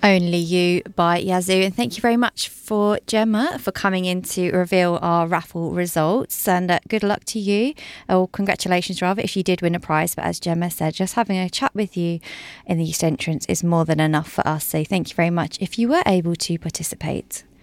Only You by Yazoo. And thank you very much for Gemma for coming in to reveal our raffle results. And good luck to you, or congratulations rather, if you did win a prize. But as Gemma said, just having a chat with you in the East Entrance is more than enough for us. So thank you very much if you were able to participate.